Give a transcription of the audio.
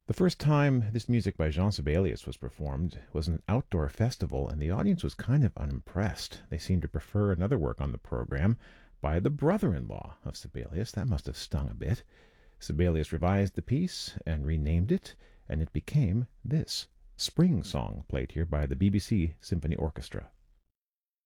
The first time this music by Jean Sibelius was performed was an outdoor festival, and the audience was kind of unimpressed. They seemed to prefer another work on the program by the brother-in-law of Sibelius. That must have stung a bit. Sibelius revised the piece and renamed it, and it became this Spring Song, played here by the BBC Symphony Orchestra.